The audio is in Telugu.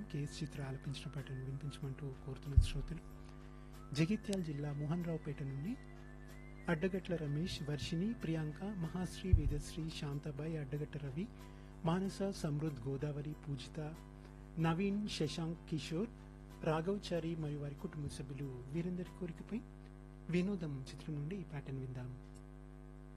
కేఎస్ చిత్ర ఆలపించిన పాటను వినిపించమంటూ కోరుతున్న శ్రోతలు జగిత్యాల జిల్లా మోహన్ రావుపేట నుండి అడ్డగట్ల రమేష్, వర్షిణి, ప్రియాంక, మహాశ్రీ, వేదశ్రీ, శాంతాబాయి, అడ్డగట్ట రవి, మానస, సమృద్, గోదావరి, పూజిత, నవీన్, శశాంక్, కిషోర్, రాఘవచారి మరియు వారి కుటుంబ సభ్యులు వీరందరి కోరికపై వినోదం చిత్రం నుండి ఈ పాటను విందాం.